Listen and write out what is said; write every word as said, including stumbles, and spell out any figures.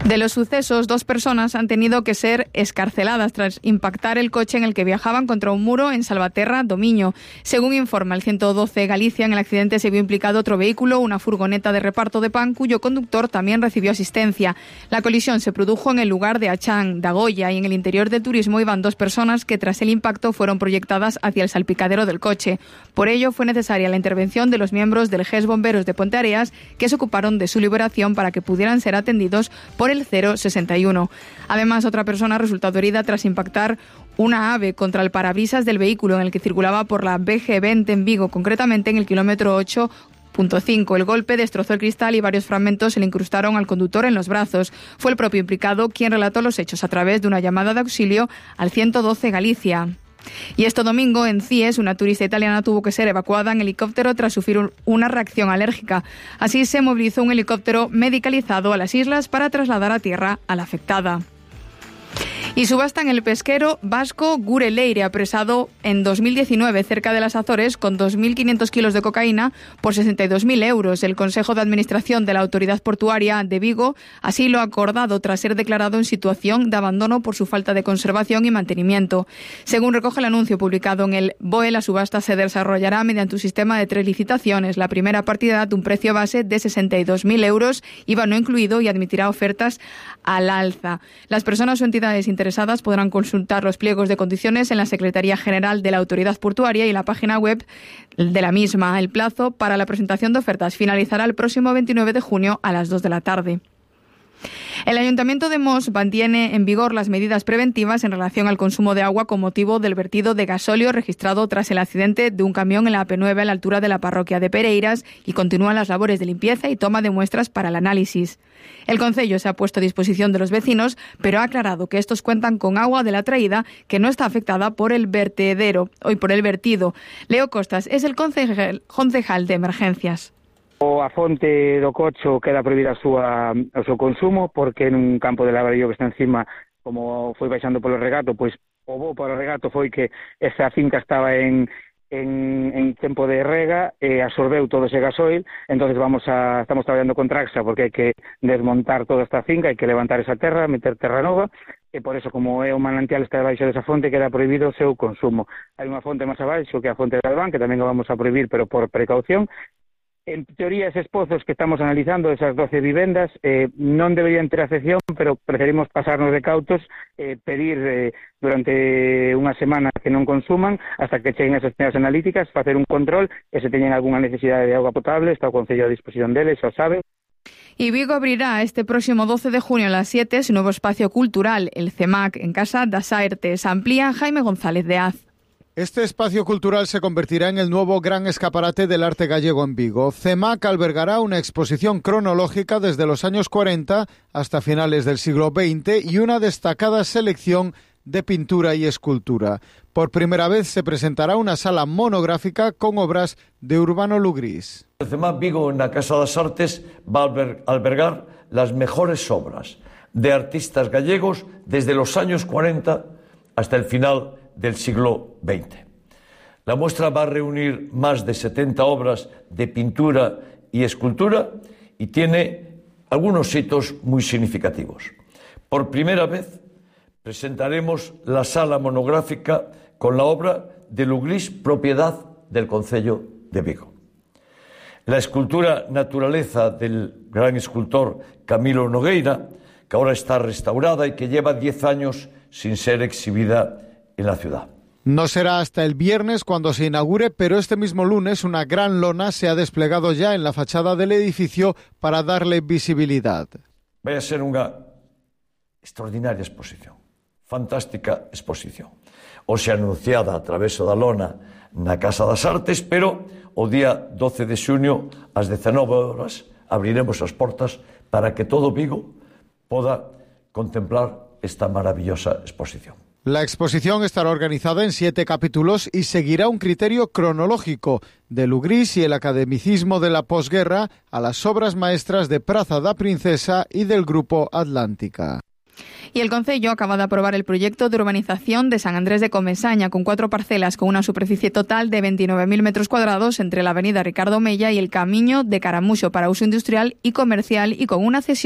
De los sucesos, dos personas han tenido que ser excarceladas tras impactar el coche en el que viajaban contra un muro en Salvaterra, Domiño. Según informa el ciento doce Galicia, en el accidente se vio implicado otro vehículo, una furgoneta de reparto de pan, cuyo conductor también recibió asistencia. La colisión se produjo en el lugar de Achán, Dagoya, y en el interior del turismo iban dos personas que tras el impacto fueron proyectadas hacia el salpicadero del coche. Por ello fue necesaria la intervención de los miembros del G E S Bomberos de Ponteareas, que se ocuparon de su liberación para que pudieran ser atendidos por el cero sesenta y uno. Además, otra persona ha resultado herida tras impactar una ave contra el parabrisas del vehículo en el que circulaba por la B G veinte en Vigo, concretamente en el kilómetro ocho punto cinco. El golpe destrozó el cristal y varios fragmentos se le incrustaron al conductor en los brazos. Fue el propio implicado quien relató los hechos a través de una llamada de auxilio al ciento doce Galicia. Y este domingo en Cies, una turista italiana tuvo que ser evacuada en helicóptero tras sufrir una reacción alérgica. Así se movilizó un helicóptero medicalizado a las islas para trasladar a tierra a la afectada. Y subastan el pesquero vasco Gure Leire, apresado en dos mil diecinueve cerca de las Azores con dos mil quinientos kilos de cocaína por sesenta y dos mil euros. El Consejo de Administración de la Autoridad Portuaria de Vigo así lo ha acordado tras ser declarado en situación de abandono por su falta de conservación y mantenimiento. Según recoge el anuncio publicado en el B O E, la subasta se desarrollará mediante un sistema de tres licitaciones. La primera partida de un precio base de sesenta y dos mil euros, I V A no incluido, y admitirá ofertas al alza. Las personas o entidades interesadas podrán consultar los pliegos de condiciones en la Secretaría General de la Autoridad Portuaria y la página web de la misma. El plazo para la presentación de ofertas finalizará el próximo veintinueve de junio a las dos de la tarde. El Ayuntamiento de Mos mantiene en vigor las medidas preventivas en relación al consumo de agua con motivo del vertido de gasóleo registrado tras el accidente de un camión en la A P nueve a la altura de la parroquia de Pereiras, y continúan las labores de limpieza y toma de muestras para el análisis. El concello se ha puesto a disposición de los vecinos, pero ha aclarado que estos cuentan con agua de la traída que no está afectada por el vertedero hoy por el vertido. Leo Costas es el concejal, concejal de emergencias. O a fonte do cocho queda prohibida a súa, o seu consumo, porque nun campo de labradío que está encima, como foi baixando polo regato, pois o bo polo regato foi que esa finca estaba en, en, en tempo de rega e absorbeu todo ese gasoil. Entonces vamos a, estamos traballando con Traxa porque hai que desmontar toda esta finca, hai que levantar esa terra, meter terra nova, e por eso, como é o manantial está debaixo desa fonte, queda prohibido o seu consumo. Hai unha fonte máis abaixo que é a fonte de Albán, que tamén o vamos a prohibir, pero por precaución. En teoría, esos pozos que estamos analizando, esas doce vivendas, eh, non deberían ter afección, pero preferimos pasarnos de cautos, eh, pedir eh, durante unha semana que non consuman, hasta que cheguen esas teas analíticas, facer un control, e se teñen algunha necesidade de auga potable, está o Concello a disposición deles, xa o saben. Y Vigo abrirá este próximo doce de junio a las siete su nuevo espacio cultural, el CEMAC, en Casa das Aertes. Amplía Jaime González de Az. Este espacio cultural se convertirá en el nuevo gran escaparate del arte gallego en Vigo. CEMAC albergará una exposición cronológica desde los años cuarenta hasta finales del siglo veinte y una destacada selección de pintura y escultura. Por primera vez se presentará una sala monográfica con obras de Urbano Lugrís. El CEMAC Vigo, en la Casa das Artes, va a albergar las mejores obras de artistas gallegos desde los años cuarenta hasta el final del siglo veinte. La muestra va a reunir más de setenta obras de pintura y escultura y tiene algunos hitos muy significativos. Por primera vez presentaremos la sala monográfica con la obra de Lugrís, propiedad del Concello de Vigo. La escultura Naturaleza del gran escultor Camilo Nogueira, que ahora está restaurada y que lleva diez años sin ser exhibida en la ciudad. No será hasta el viernes cuando se inaugure, pero este mismo lunes una gran lona se ha desplegado ya en la fachada del edificio para darle visibilidad. Va a ser una extraordinaria exposición, fantástica exposición. Hoxe anunciada a través da lona na Casa das Artes, pero o día doce de xunio ás dezenove horas abriremos as portas para que todo Vigo poda contemplar esta maravillosa exposición. La exposición estará organizada en siete capítulos y seguirá un criterio cronológico de Lugrís y el academicismo de la posguerra a las obras maestras de Praza da Princesa y del Grupo Atlántica. Y el Concello acaba de aprobar el proyecto de urbanización de San Andrés de Comesaña, con cuatro parcelas con una superficie total de veintinueve mil metros cuadrados entre la avenida Ricardo Mella y el Camiño de Caramuxo para uso industrial y comercial, y con una cesión